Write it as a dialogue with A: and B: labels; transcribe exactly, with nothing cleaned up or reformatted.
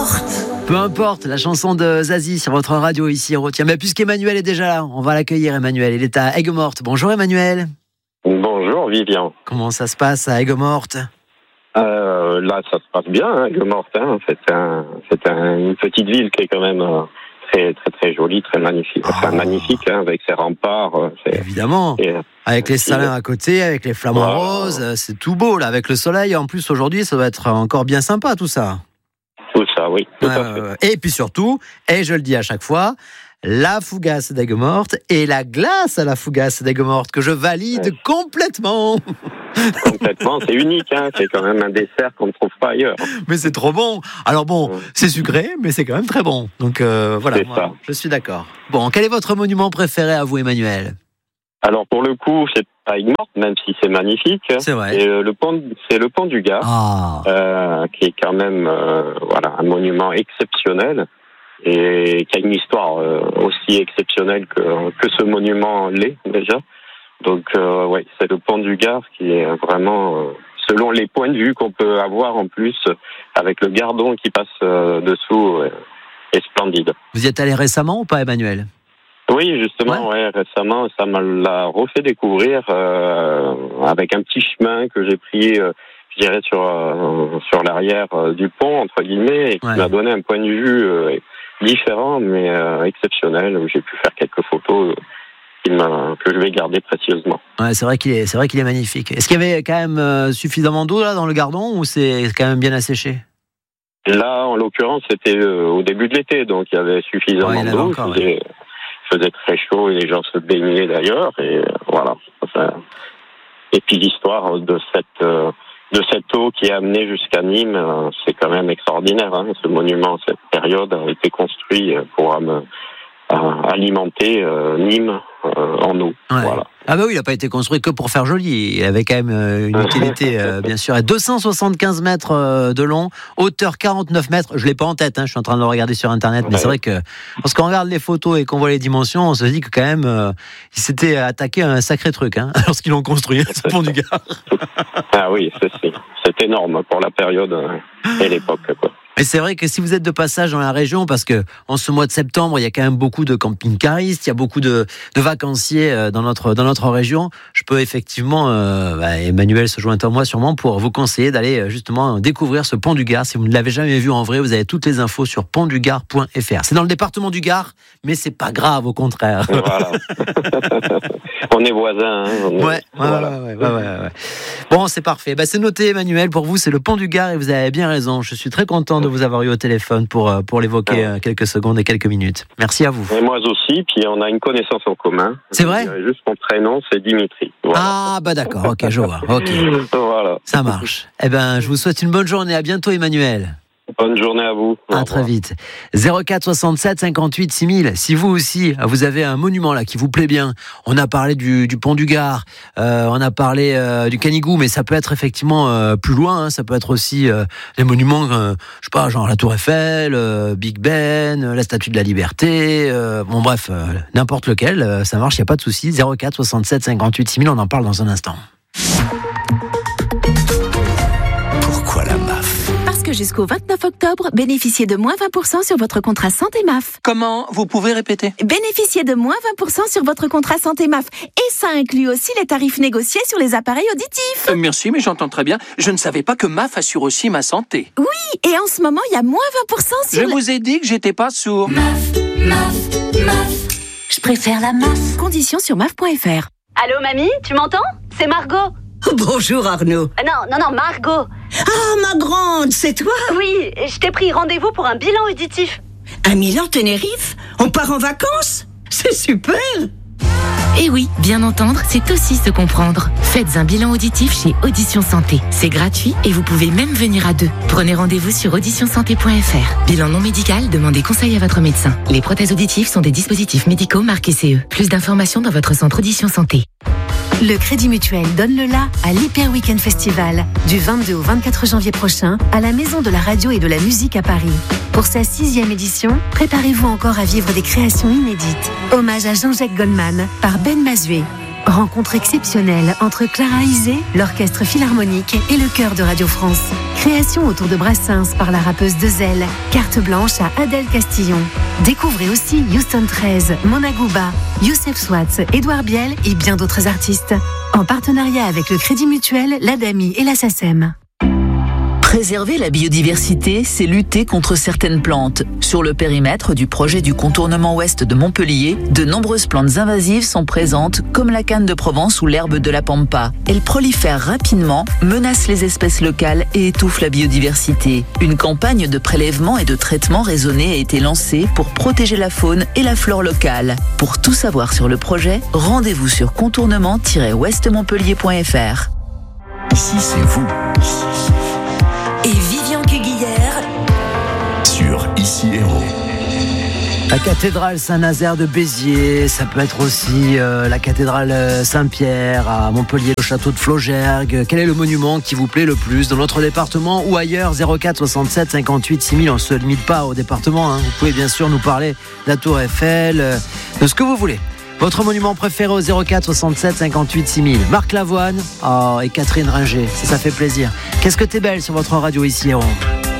A: importe.
B: Peu importe, la chanson de Zazie sur votre radio ici, on retient. Mais puisqu'Emmanuel est déjà là, on va l'accueillir, Emmanuel. Il est à Aigues-Mortes. Bonjour Emmanuel.
C: Bonjour Vivian.
B: Comment ça se passe à Aigues-Mortes ?
C: euh, Là, ça se passe bien, hein, Aigues-Mortes. Hein. C'est, un, c'est un, une petite ville qui est quand même euh, très, très, très jolie, très magnifique. Enfin, oh. magnifique, hein, avec ses remparts. C'est,
B: Évidemment. Et, avec les salins à côté, avec les flamants voilà. roses, c'est tout beau là. Avec le soleil, en plus aujourd'hui, ça doit être encore bien sympa tout ça.
C: Tout ça, oui. Tout
B: ouais,
C: à fait.
B: Ouais. Et puis surtout, et je le dis à chaque fois, la fougasse d'Aigues-Mortes et la glace à la fougasse d'Aigues-Mortes que je valide ouais. complètement.
C: Complètement, c'est unique, hein. C'est quand même un dessert qu'on ne trouve pas ailleurs.
B: Mais c'est trop bon. Alors bon, ouais. c'est sucré, mais c'est quand même très bon. Donc euh, voilà,
C: c'est
B: moi,
C: ça.
B: Je suis d'accord. Bon, quel est votre monument préféré à vous, Emmanuel ?
C: Alors pour le coup, c'est pas Aigues-Mortes, même si c'est magnifique.
B: C'est vrai.
C: Et, euh, le pont, c'est le pont du Gard,
B: ah.
C: euh, qui est quand même euh, voilà un monument exceptionnel et qui a une histoire euh, aussi exceptionnelle que que ce monument l'est déjà. Donc euh, ouais, c'est le pont du Gard qui est vraiment, euh, selon les points de vue qu'on peut avoir en plus, avec le gardon qui passe euh, dessous, euh, est splendide.
B: Vous y êtes allé récemment ou pas, Emmanuel ?
C: Oui, justement, ouais. ouais, récemment, ça m'a l'a refait découvrir euh, avec un petit chemin que j'ai pris, euh, je dirais, sur euh, sur l'arrière euh, du pont, entre guillemets, et qui ouais. m'a donné un point de vue euh, différent, mais euh, exceptionnel, où j'ai pu faire quelques photos euh, qui m'a, que je vais garder précieusement.
B: Ouais, c'est vrai qu'il est, c'est vrai qu'il est magnifique. Est-ce qu'il y avait quand même euh, suffisamment d'eau là dans le Gardon, ou c'est quand même bien asséché ?
C: Là, en l'occurrence, c'était euh, au début de l'été, donc il y avait suffisamment ouais, il y d'eau. Encore, ouais. Il faisait très chaud et les gens se baignaient d'ailleurs, et euh, voilà. Enfin, et puis l'histoire de cette euh, de cette eau qui est amenée jusqu'à Nîmes, euh, c'est quand même extraordinaire. Hein. Ce monument, cette période a été construit pour euh, alimenter euh, Nîmes euh, en eau.
B: Ouais.
C: Voilà.
B: Ah bah oui, il n'a pas été construit que pour faire joli. Il avait quand même euh, une utilité, euh, bien sûr. Et deux cent soixante-quinze mètres euh, de long, hauteur quarante-neuf mètres. Je l'ai pas en tête, hein, je suis en train de le regarder sur Internet, mais ouais. c'est vrai que lorsqu'on regarde les photos et qu'on voit les dimensions, on se dit que quand même, euh, il s'était attaqué à un sacré truc, hein, lorsqu'ils l'ont construit, ce pont du Gard.
C: Ah oui, c'est, c'est, c'est énorme pour la période et l'époque, quoi.
B: Et c'est vrai que si vous êtes de passage dans la région, parce que en ce mois de septembre, il y a quand même beaucoup de camping-caristes, il y a beaucoup de, de vacanciers dans notre dans notre région. Je peux effectivement, euh, bah, Emmanuel se joint à moi sûrement pour vous conseiller d'aller justement découvrir ce pont du Gard. Si vous ne l'avez jamais vu en vrai, vous avez toutes les infos sur pont du gard point f r. C'est dans le département du Gard, mais c'est pas grave, au contraire.
C: Voilà. On est voisins. Hein, on est...
B: Ouais, ouais, voilà. ouais, ouais, ouais, ouais, ouais. Bon, c'est parfait. Bah, c'est noté, Emmanuel. Pour vous, c'est le pont du Gard et vous avez bien raison. Je suis très content de vous avoir eu au téléphone pour, pour l'évoquer ouais. quelques secondes et quelques minutes. Merci à vous.
C: Et moi aussi, puis on a une connaissance en commun.
B: C'est vrai ?
C: Juste mon prénom, c'est Dimitri. Voilà.
B: Ah, bah d'accord, ok, je vois. Okay.
C: Voilà.
B: Ça marche. Eh ben, je vous souhaite une bonne journée. À bientôt, Emmanuel.
C: Bonne journée à vous.
B: À très vite. zéro quatre soixante-sept cinquante-huit six mille. Si vous aussi, vous avez un monument là qui vous plaît bien, on a parlé du, du pont du Gard, euh, on a parlé euh, du Canigou, mais ça peut être effectivement euh, plus loin. Hein, ça peut être aussi euh, des monuments, euh, je sais pas, genre la Tour Eiffel, euh, Big Ben, euh, la Statue de la Liberté. Euh, bon bref, euh, n'importe lequel, euh, ça marche, y a pas de souci. zéro quatre soixante-sept cinquante-huit six mille. On en parle dans un instant.
A: Pourquoi la M A F ?
D: Que jusqu'au vingt-neuf octobre, bénéficiez de moins vingt pour cent sur votre contrat santé M A F.
E: Comment ? Vous pouvez répéter ?
D: Bénéficiez de moins vingt pour cent sur votre contrat santé M A F. Et ça inclut aussi les tarifs négociés sur les appareils auditifs.
E: Euh, merci, mais j'entends très bien. Je ne savais pas que M A F assure aussi ma santé.
D: Oui, et en ce moment, il y a moins vingt pour cent sur...
E: Je
D: le...
E: vous ai dit que j'étais pas sourd.
A: M A F, M A F, M A F. Je préfère la M A F.
D: Conditions sur M A F point F R.
F: Allô, mamie, tu m'entends ? C'est Margot.
G: Bonjour Arnaud.
F: Euh, non, non, non, Margot.
G: Ah, ma grande, c'est toi ?
F: Oui, je t'ai pris rendez-vous pour un bilan auditif.
G: Un Milan Tenerife ? On part en vacances ? C'est super !
H: Et oui, bien entendre, c'est aussi se comprendre. Faites un bilan auditif chez Audition Santé. C'est gratuit et vous pouvez même venir à deux. Prenez rendez-vous sur audition santé point f r. Bilan non médical, demandez conseil à votre médecin. Les prothèses auditives sont des dispositifs médicaux marqués C E. Plus d'informations dans votre centre Audition Santé.
D: Le Crédit Mutuel donne le la à l'Hyper Weekend Festival du vingt-deux au vingt-quatre janvier prochain à la Maison de la Radio et de la Musique à Paris. Pour sa sixième édition, préparez-vous encore à vivre des créations inédites. Hommage à Jean-Jacques Goldman par Ben Mazué. Rencontre exceptionnelle entre Clara Isé, l'Orchestre Philharmonique et le Chœur de Radio France. Création autour de Brassens par la rappeuse Dezel. Carte blanche à Adèle Castillon. Découvrez aussi Houston treize, Mona Gouba, Youssef Swatz, Édouard Biel et bien d'autres artistes. En partenariat avec le Crédit Mutuel, l'Adami et la SACEM.
I: Préserver la biodiversité, c'est lutter contre certaines plantes. Sur le périmètre du projet du contournement ouest de Montpellier, de nombreuses plantes invasives sont présentes, comme la canne de Provence ou l'herbe de la pampa. Elles prolifèrent rapidement, menacent les espèces locales et étouffent la biodiversité. Une campagne de prélèvement et de traitement raisonné a été lancée pour protéger la faune et la flore locale. Pour tout savoir sur le projet, rendez-vous sur contournement tiret ouest montpellier point f r.
J: Ici, c'est vous.
G: Et Vivian Cuguillère
J: sur Ici Héros.
B: La cathédrale Saint-Nazaire de Béziers, ça peut être aussi euh, la cathédrale Saint-Pierre à Montpellier, le château de Flaugergues. Quel est le monument qui vous plaît le plus dans notre département ou ailleurs? Zéro quatre soixante-sept cinquante-huit six mille. On ne se limite pas au département, hein. Vous pouvez bien sûr nous parler de la Tour Eiffel, euh, de ce que vous voulez. Votre monument préféré au zéro quatre soixante-sept cinquante-huit six mille. Marc Lavoine oh, et Catherine Ringer, ça, ça fait plaisir. Qu'est-ce que t'es belle sur votre radio Ici Héros.